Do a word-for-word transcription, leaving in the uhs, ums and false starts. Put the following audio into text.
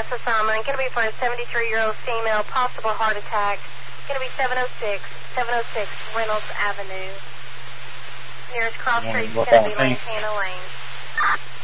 S assignment. Going to be for a seventy-three-year-old female, possible heart attack. Going to be seven oh six, seven oh six Reynolds Avenue. Nearest cross street is going to be Lantana Lane.